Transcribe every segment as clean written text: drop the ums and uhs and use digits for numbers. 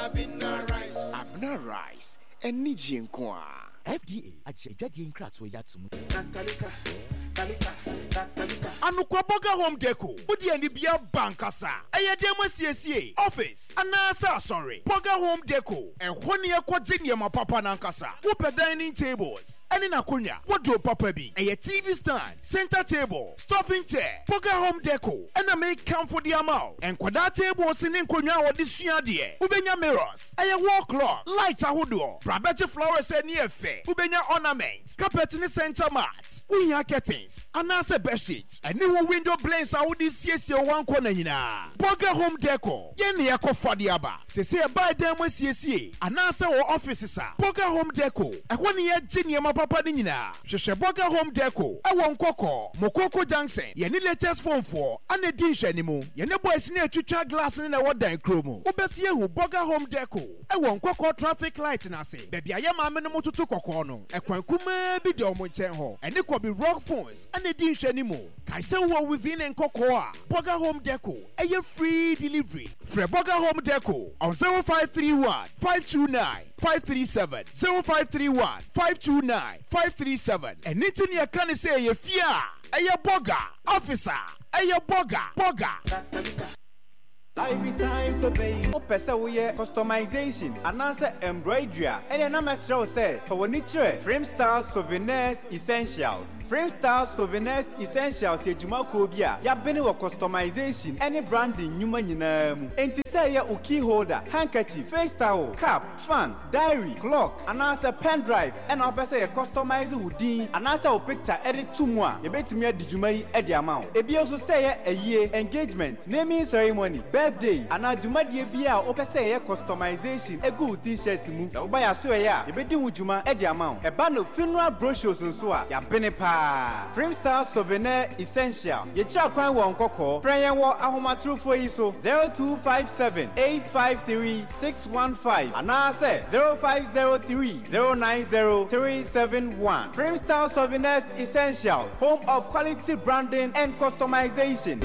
Abna rice and Niji Nkwa. FDA ajadi nkratso yatsum. Anukwa Burger Home Deco. Udi and Bia Bankasa. Ayadema CSA office. Anasa sorry. Burger Home Deco. And one year quadrinia ma papa nankasa. Whoop dining tables. And in Akunya. What do papa be? A TV stand. Center table. Stuffing chair. Burger Home Deco. And a make come for the amount. And quadra table sinin kunya or this year dear. Ubenya mirrors. A wall clock. Lights a hoodoo. Brabeche flowers and near fair. Ubenya ornament. Carpet in the center mat. We have curtains. Anasa bed sheet. And new window blinds out this CSA one corner. Burger Home Deco. Yen yako for the aba. Se buy them with CSA. Anasa or offices. Burger Home Deco. A 1 year junior ma papa nina. Sheshe Burger Home Deco. A one coco. Mokoko Junction. Yeni latest phone for. Ane dish anymore. Yene boys near to glass in a water chromo. Ubesie who Burger Home Deco. A one coco traffic light in ase. Baby I am a minimum to cocono. A quankume be domo chenho. And it could be rock phones. Ane dish anymore. Kaisa wo within and cocoa. Burger Home Deco. A free delivery. Free Burger Home Deco. On 0531 529 537 0531 529 537. And it's in your can say a fear. A burger officer. A burger. Every time so pay. Opesa we customization and answer embroidery. And then I'm say for nature Framestyle Souvenirs Essentials. Framestyle Souvenirs Essentials ye juma kobia. Ya bene wa customization any branding nyuma nyinam. Enti say ya key holder, handkerchief, face towel, cap, fan, diary, clock, and answer pen drive. And opesa ye customize hoodie and answer picture edit to moi. Ye bet me di juma yi edi amount. Ebi also say a year engagement, naming ceremony, birthday, and a juma die bia opesa ye customization, a good t-shirt mu. So buy a so ya, ye bedi juma edi amount. A band of funeral brochures and so ya bene pa. Framestyle Souvenir Essential. Ye cha kwan won koko. Prayer wa ahoma true for iso 0257 853 615 and I say 0503 090 371. Framestyle Souvenirs Essentials, home of quality branding and customization.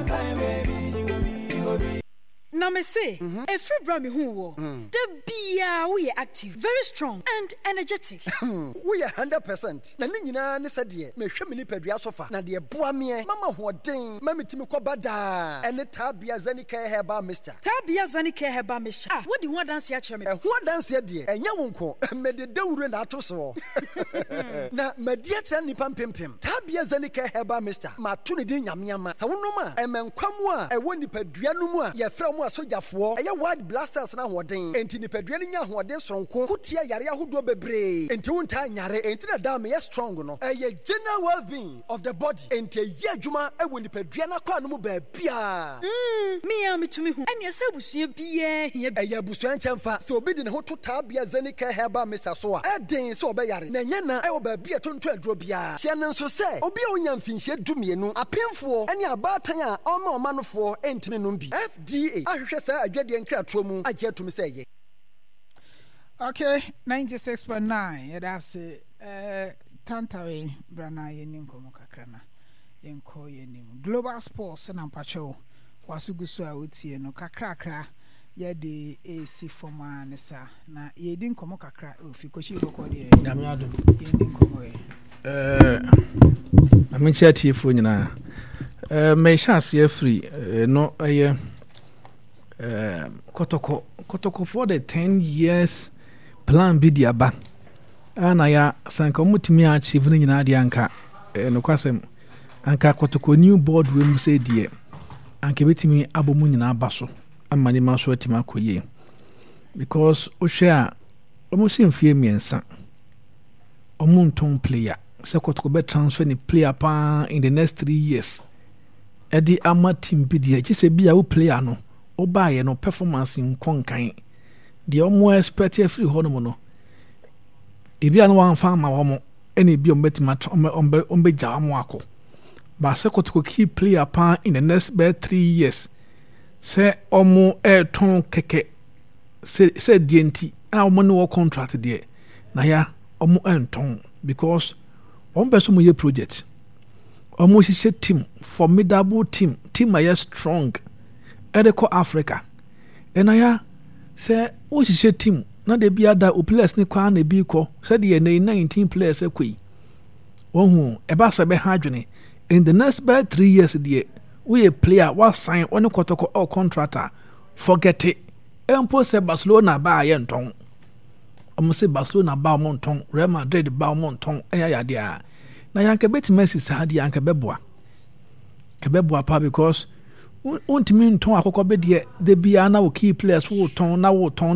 Now me say, a free brami who the bia we active, very strong and energetic. We 100%. Na nyina ne sadie, me hwe mini pedua sofa. Na de boa me, mama hoden, mama timi kwabada. Ene tabia zanika heba Mr. Tabia zanika heba Mr. Ah, what do you want dance here cheme? Ho dance here de, enya wonko, me de dawure na atoso. Na media kira nipa mpempem. Tabia zanika heba Mr. Ma to ne din nyamyama. Sa wonoma, emenkwamu a ewo nipadua no mu a ye fra asojafo eye wide blasters na hoden enti nipadua ni nya hoden soronko kutia yare ahodo bebre enti wonta nyare enti na dam ye strong no eye general well-being of the body enti ye adwuma ewo nipadua na kwa no mu ba bia me ya metumi hu ene se busua bia hia eye busua nchemfa se obi de ne ho to tabia zanika heba mesa so a eden se obe yare na nya na ewo ba bia tonto aduro bia hia ne nso se obi a onya mfinhie dumienu apemfo ene abatan a oma omanofo entimi no bi FDA ahwehwe sa adwade nkratro mu agye to me say ye. Okay, 96.9 that's Tantawe brana yenim komo kakrana yenko yenim Global Sports na mpacho wasugusu a wotie no kakrakra ye de AC forma nesa na yedin komo kakra ofikochi record ye damiado yedin komo amincha tiefo nyina me chance free no Kotoko for the 10 years plan bi dia ba ana ya sanka mutimi achieve ni nyina dia anka no kwasem anka Kotoko new board we mu say die anka betimi abomu nyina baso amani maso atima koye because ohwe a omusi mfie miensa omunton player se Kotoko be transfer ni player pa in the next 3 years edi ama team bi dia je se bia wo player no obaye no performance nkonkan de omo expect free hono no ebi anu wan fa ma wo ene bi ombetima ombe jamu ako ba se Kotoko key player pa in the next 3 years se omo ton keke se dienti a omo no contract de na ya omo enton because ombe so mo ye project omo sise team formidable team aye strong Edeko Africa. Enaya say o hihye team na de bia da o players ni kwa na bi ko say de 19 players ekoi wohu e ba se be ha adwene in the next by 3 years de we a player what sign on kotoko or contractor forget it empo say Barcelona ba ye nton am say Barcelona ba mo nton Real Madrid ba mo nton ya de a na yanka betima sisi ha de yanka beboa pa because untimi nton akoko be de bia na wo key players wo ton na wo ton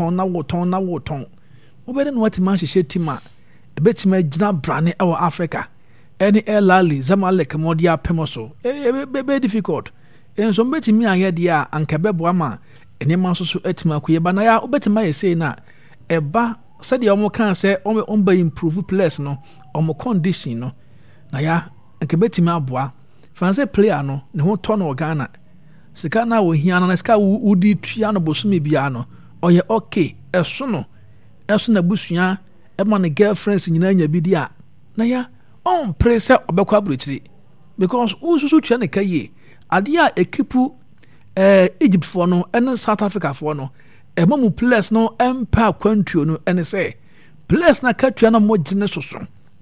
wo be no what man hye team a betima gina brane e wo Africa any Lali Zamalek modia pemoso be difficult enso betimi aye de a anka beboa ma enema so etima koye ba na ya betima ye say na eba said the omo kan say omba improve players no omo condition no na ya anka betimi aboa fanse player no ne ho to no Ghana sika na wo hia na sika wudi tua no bosome bia no oye okay eso na busua e ma ne girlfriends nyina nya bi dia na ya on pressure obekwa abrochiri because ususu tua ne kaye ade a ekipu Egypt for no and South Africa for no e mamu players no empire country no and say players na katua na mo gine soso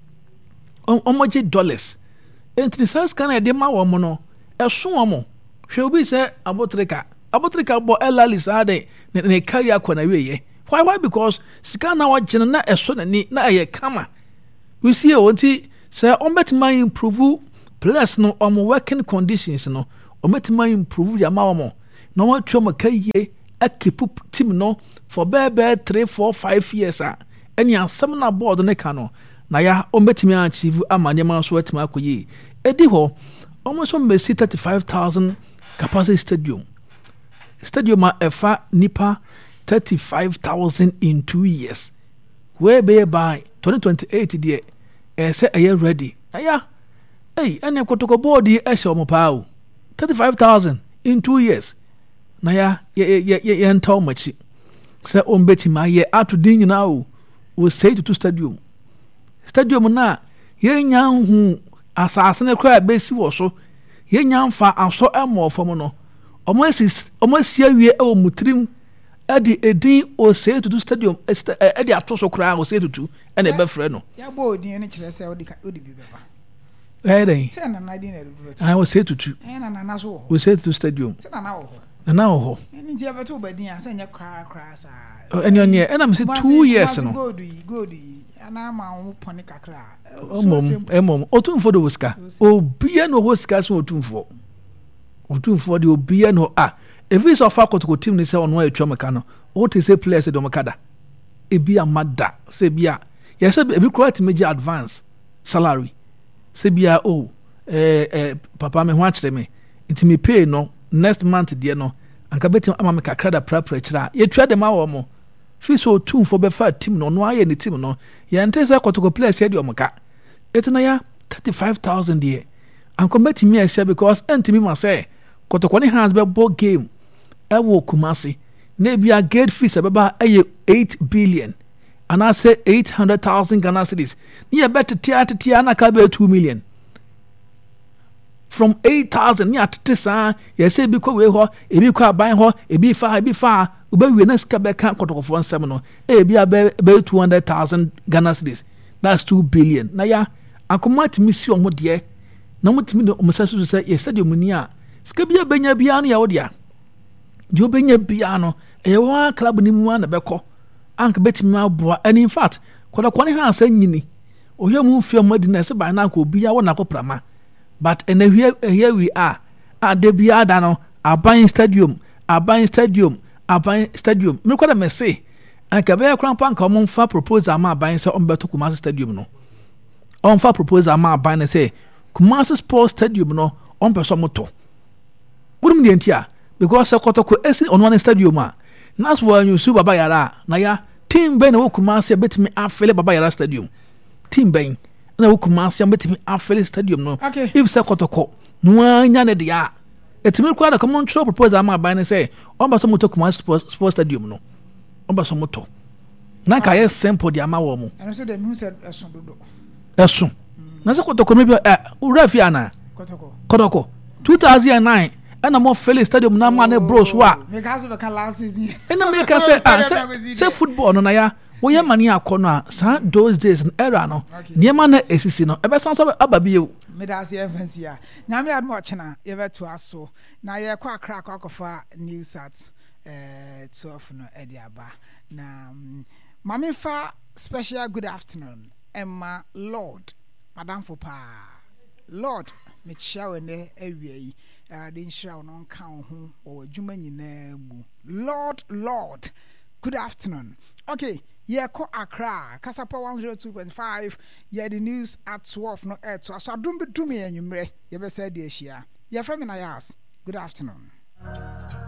omoje dollars entri sas kan de ma wo mo no eso wo mo hwe obi say abotrika bo elalis ade ne carry akona weye why because sika na wo gine na eso na ni na ye kama we see onti say on betima improve players no on working conditions no on betima improve ya ma wo mo na wo twa makaye keep team no for bebe 3 4 5 years any asem na board ne ka no na ya on betimi achieve amanye man so wetima akoye edi ho almost on Messi 35,000 capacity stadium efa nipa 35,000 in 2 years where be by 2028 there say are you ready aya ene kotoko board e hye omo pa 35,000 in 2 years na ya entaw machi say on betima ye atudin nyina o say to stadium na ye nya hu asase ne kra besi wo so ye nya mfa aso emo fom no omo asia wie e o mutrim edi edin o say to stadium edi atoso kra o say to ene be frɛ no ya bo odin ne kire say odi bi beba say na na din e do I was say to na so we say to stadium say na wo na ho eni ti abeto badin a say nya kra sa eni onye ena me say 2 years no good ana ma wo pone kakra emom otumfo do woska obia no woska so otumfo de obia no if is of akotoko team ni say onwa atwa meka no what is a players do mekada ebia mada say bia yes ebi correct meji advance salary say bia papa me ho akere me intimi pay no next month de no anka betim ama me kakra da prapra kira ye twa dem awo mo fi so tumfo be fa team no aye ni team no ye ente say kotoko players ye de omka etina ya 35,000 there anka betimi ase because entimi ma say kotoko ni hands be ball game ewo Kumasi na bia gate fees beba 8 billion and I say 800,000 Ghana cedis ni better tia na ka be 2 million from 8,000 ni atisa ye say bi ko we ho e bi ko aban ho e bi fa ube we na ska be kan kotoko for nsem no e bia be 200,000 Ghana cedis that's 2 billion na ya akomati misi omo de na mutimi no omosasu say ye stadium ni a ska bia benya bia no ya wo dia di obenya bia no e wa club ni mu na beko anka betimi aboa and in fact kodakwane ha san nyini ohia mu fie mu di na se ba na ko bia wo na ko prama but and here we are at the bia da no aban stadium me kwada me say anka be krampa anka mo fa proposal ma aban se on beto Kumasi stadium no on fa proposal ma aban say Kumasi Sports Stadium no on person moto wudum de ntia because kotoko esi on one stadium that's why you see Baba Yara na ya team ben wo Kumasi betimi afele Baba Yara stadium team ben na wo Kumasi betimi afele stadium no okay. If say kotoko no anya ne dia etimi kwa da come throw proposal ma ban say on ba so moto Kumasi Sports Stadium no on ba so moto na ka yes simple dia ma wo mo and so dem who said esun dodo esun na say kotoko maybe urafia na kotoko 2009 ɛna mo fele stadium na ma ne bros wa me ka so be kan last season ɛna me ka say football no na ya wo ye mane akɔ no a sa those days era no niema na esisi no ebe san so aba bi o me da se fancy a nyame admo ochena ye beto aso na ye kwa akra akɔfa news at 12 no e dia ba na mame fa special good afternoon Emma Lord Madam Fopa Lord me chawe ne awie de nhyira no nka ho o adwuma nyina mu Lord good afternoon okay yeah ko Accra Kasapa 102.5 yeah the news at 12 no air to so adum be dum ye nwumre ye be say de ahia ye from na yas good afternoon